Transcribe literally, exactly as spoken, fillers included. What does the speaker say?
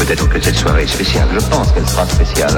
peut-être que cette soirée est spéciale. Je pense qu'elle sera spéciale.